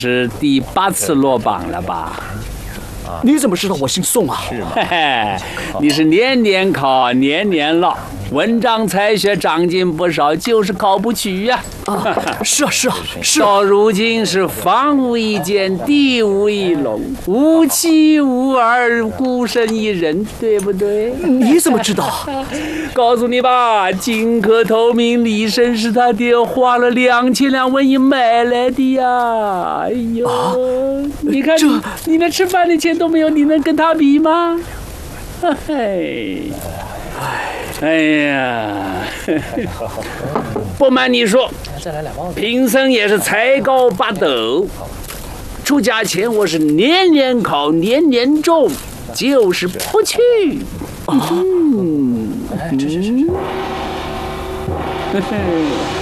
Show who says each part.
Speaker 1: 是第8次落榜了吧？
Speaker 2: 你怎么知道我姓宋啊？
Speaker 1: 是吗？嘿嘿，你是年年考，年年落，文章才学长进不少，就是考不取呀。
Speaker 2: 是啊，
Speaker 1: 到如今是房无一间，地无一垄，无妻无儿，孤身一人，对不对？
Speaker 2: 你怎么知道？
Speaker 1: 告诉你吧，金科头名李绅是他爹花了2000两纹银买来的呀！哎呦，你看你连吃饭的钱都没有，你能跟他比吗？哎呀，不瞒你说，贫僧也是才高8斗，出家前我是年年考，年年中，就是不去。
Speaker 2: 这。